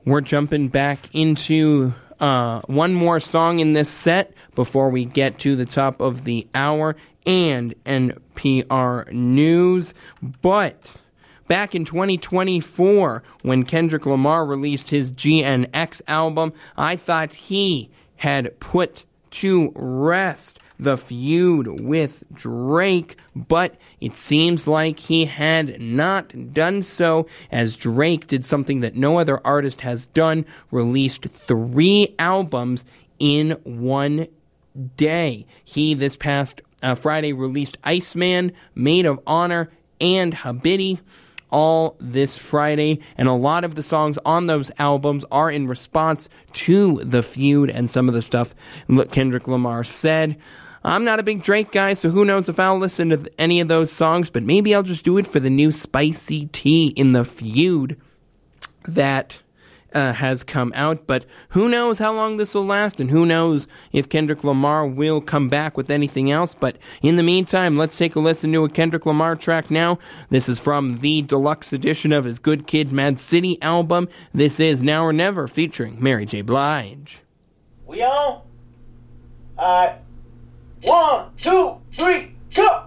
We're jumping back into one more song in this set before we get to the top of the hour and NPR News. But back in 2024, when Kendrick Lamar released his GNX album, I thought he had put to rest the feud with Drake, but it seems like he had not done so, as Drake did something that no other artist has done, released 3 albums in one day. He, this past Friday, released Iceman, Maid of Honor, and Habibti, all this Friday, and a lot of the songs on those albums are in response to the feud and some of the stuff Kendrick Lamar said. I'm not a big Drake guy, so who knows if I'll listen to any of those songs, but maybe I'll just do it for the new spicy tea in the feud that has come out. But who knows how long this will last, and who knows if Kendrick Lamar will come back with anything else. But in the meantime, let's take a listen to a Kendrick Lamar track now. This is from the deluxe edition of his Good Kid, Mad City album. This is Now or Never, featuring Mary J. Blige. We on? 1, 2, 3, go!